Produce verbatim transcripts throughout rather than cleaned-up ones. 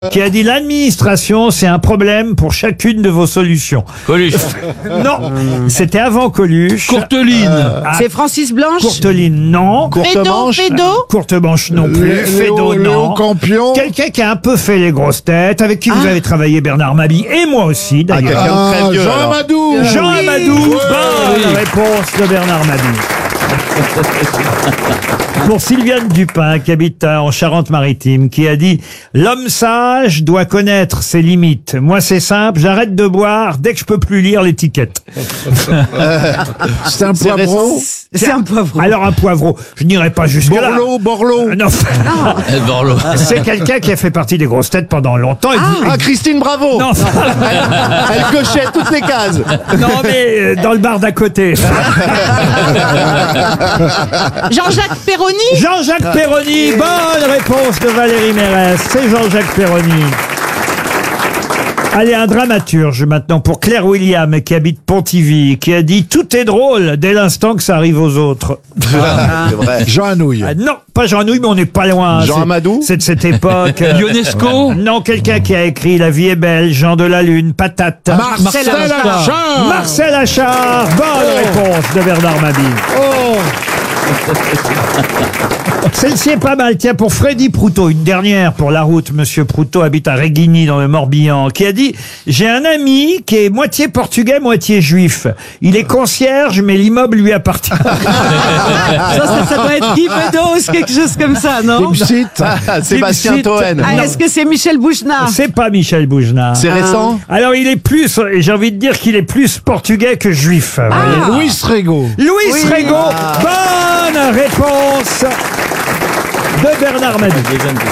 qui a dit l'administration, c'est un problème pour chacune de vos solutions. Coluche. Non, c'était avant Coluche. Courteline. Ah, C'est Francis Blanche. Courteline, non. Fédo, Fédo. Courte manche non plus. Léo- Fédo, Léo non. Campion. Quelqu'un qui a un peu fait les grosses têtes, avec qui vous avez travaillé, Bernard Mabille, et moi aussi d'ailleurs. Ah, Jean Amadou. Jean Amadou, bonne réponse de Bernard Mabille. Pour Sylviane Dupin, qui habite en Charente-Maritime, qui a dit « L'homme sage doit connaître ses limites. Moi, c'est simple, j'arrête de boire dès que je peux plus lire l'étiquette. C'est un poivron. » C'est un poivron. Alors, un poivreau, je n'irai pas jusque-là. Borloo, Borloo. Euh, Non, Borloo. c'est quelqu'un qui a fait partie des grosses têtes pendant longtemps. et vous- Ah, Christine Bravo. Non, Elle cochait toutes les cases. non, mais euh, dans le bar d'à côté. Jean-Jacques Perroni. Jean-Jacques Perroni, bonne réponse de Valérie Mérès. C'est Jean-Jacques Perroni. Allez, un dramaturge maintenant pour Claire William qui habite Pontivy, qui a dit « Tout est drôle dès l'instant que ça arrive aux autres C'est vrai. Jean Anouilh. Ah, ». Non, pas Jean Nouille, mais on n'est pas loin. Jean C'est- Amadou. C'est de cette époque. Ionesco. Non, quelqu'un qui a écrit « La vie est belle », Jean de la Lune, Patate. Marcel Achard. Marcel Achard, bonne réponse de Bernard Mabille. Celle-ci est pas mal. Tiens, pour Freddy Proutot, une dernière pour la route. Monsieur Proutot habite à Réguigny dans le Morbihan, qui a dit « J'ai un ami qui est moitié portugais, moitié juif. Il est concierge, mais l'immeuble lui appartient. Ça, ça, ça doit être Guy Bedos, quelque chose comme ça, non? Dipsit. Sébastien Dipsit. Toen. Ah, est-ce que c'est Michel Bouchnard? » C'est pas Michel Bougenat. C'est récent. Alors, il est plus, j'ai envie de dire qu'il est plus portugais que juif. voyez. Louis Rego. Louis Rego, bonne réponse de Bernard Mabille.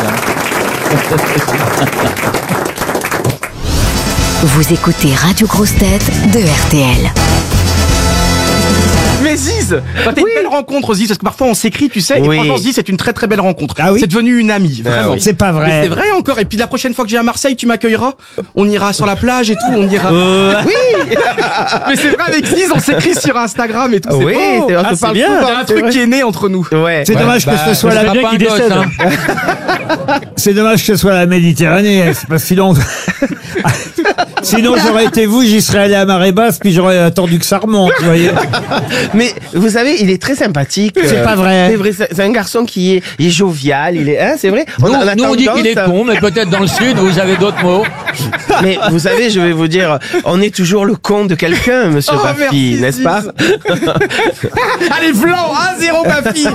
Vous écoutez Radio Grosse Tête de R T L. Mais Ziz, enfin, t'as une belle rencontre Ziz, parce que parfois on s'écrit, tu sais, et Oui. franchement Ziz c'est une très très belle rencontre. Ah oui C'est devenu une amie, vraiment. C'est pas vrai. Mais c'est vrai encore, et puis la prochaine fois que j'ai à Marseille, tu m'accueilleras, on ira sur la plage et tout, on ira... Oui. Mais c'est vrai, avec Ziz, on s'écrit sur Instagram et tout, c'est Oui, beau. c'est- on se Ah, c'est parle bien. souvent, Il y a un c'est truc vrai. qui est né entre nous. Ouais. C'est dommage que ce soit la sera pas un gosse, hein. C'est dommage que ce soit la Méditerranée, hein, c'est parce que sinon, sinon j'aurais été vous, j'y serais allé à marée basse, puis j'aurais attendu que ça remonte, vous voyez. Mais vous savez, il est très sympathique. C'est Euh, pas vrai. C'est vrai, c'est c'est un garçon qui est, il est jovial, il est, hein, c'est vrai. Nous, a- a nous, on dit qu'il est tendance à- con, mais peut-être dans le sud, vous avez d'autres mots. Mais vous savez, je vais vous dire, on est toujours le con de quelqu'un, monsieur Oh, Baffy, merci, n'est-ce Ziz. pas? Allez, Vlan, un zéro ma fille.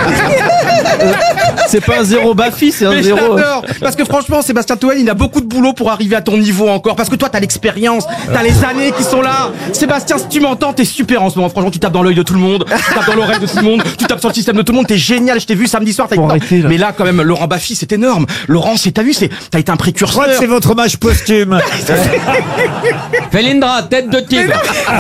C'est pas un zéro Baffy, c'est Mais je t'adore, parce que franchement, Sébastien Toen, il a beaucoup de boulot pour arriver à ton niveau encore, parce que toi, t'as l'expérience, t'as les années qui sont là. Sébastien, si tu m'entends, t'es super en ce moment. Franchement, tu tapes dans l'œil de tout le monde, tu tapes dans l'oreille de tout le monde, tu tapes sur le système de tout le monde, t'es génial. Je t'ai vu samedi soir, t'as été... Mais là, quand même, Laurent Baffy, c'est énorme. Laurent, c'est, t'as vu, c'est, t'as été un Je crois précurseur. que c'est votre hommage posthume. Felindra, tête de tigre.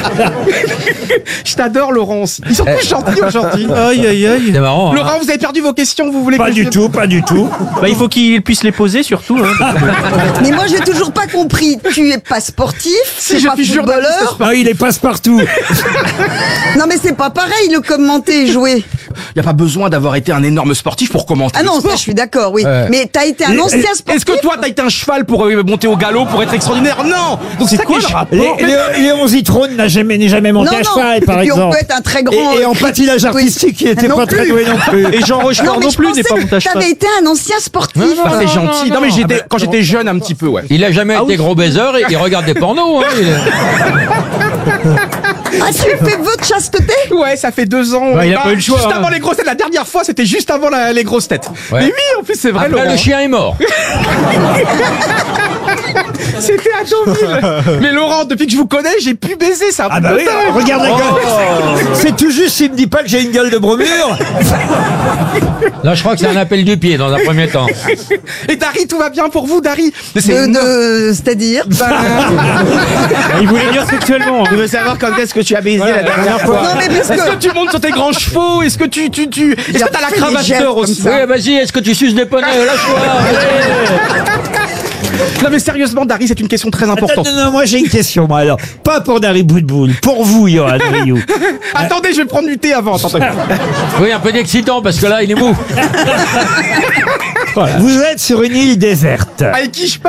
Je t'adore, Laurent. aussi. Ils sont tous gentils aujourd'hui. Aïe, aïe, aïe. C'est marrant. hein. Laurent, vous avez perdu vos questions, vous voulez Pas que du je- tout, pas du tout. Bah, il faut qu'il puisse les poser surtout. Hein. Mais moi, j'ai toujours pas compris. Tu es pas sportif, Si, c'est je pas suis journaliste. footballeur. Ah, il est passe-partout. Non, mais c'est pas pareil, le commenter et jouer. Y a pas besoin d'avoir été un énorme sportif pour commenter. Ah le non, sport. ça, je suis d'accord, oui. Mais t'as été un ancien sportif. Est-ce que toi, t'as été un cheval pour euh, monter au galop, pour être extraordinaire? Non. Donc c'est quoi le rapport? Lé- Lé- Léon Zitrone n'a jamais, n'est jamais monté Non, à non. cheval, par Et puis on exemple. peut être un très grand. Et, et en euh, patinage oui. artistique, il était Non pas très plus. doué non plus. Et Jean Non, Rochefort mais non je plus n'est pas pensais monté à que cheval. t'avais été un ancien sportif. Ah, c'est gentil. Non, mais j'étais, quand j'étais jeune un petit peu, ouais. Il a jamais été gros baiser et il regarde des pornos. Hein, il est- Ah, tu fais vœu de chasteté? Ouais, ça fait deux ans. Ouais, il a Bah, pas eu le choix, Juste hein. avant les grosses têtes. La dernière fois, c'était juste avant la- les grosses têtes. Ouais. Mais oui, en plus, c'est vrai, Après, Laurent. le chien est mort. C'était à Deauville. Mais Laurent, depuis que je vous connais, j'ai pu baiser ça. Ah bah oui, regarde la gueule. C'est tout juste s'il me dit pas que j'ai une gueule de bromure. Là, je crois que c'est un appel du pied dans un premier temps. Et Dari, tout va bien pour vous, Dari? Mais c'est De, énorme. de- c'est-à-dire? Il voulait dire sexuellement. Je veux savoir quand est-ce que tu as baisé la dernière fois. Non, mais parce Est-ce que. que tu montes sur tes grands chevaux? Est-ce que tu, tu, tu, est-ce a que t'as la fait des cravache gestes d'or comme aussi? ça. Oui, vas-y, est-ce que tu suces des poneys? Lâche-toi. Non, mais sérieusement, Dari, c'est une question très Attends, importante. non, non, moi j'ai une question, moi alors. Pas pour Dari Boudboul, pour vous, Johan Rioux. Attendez, je vais prendre du thé avant. Attendez. Oui, un peu d'excitant parce que là, il est mou. Vous êtes sur une île déserte. Avec qui je parle?